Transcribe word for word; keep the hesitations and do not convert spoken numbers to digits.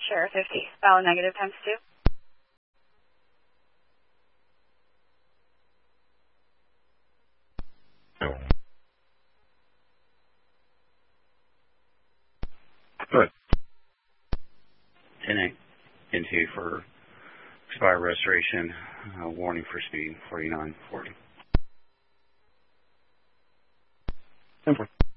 Sure, fifty. Valid negative times two. Good. ten eight into for expire restoration. Uh, warning for speed forty-nine forty. ten four.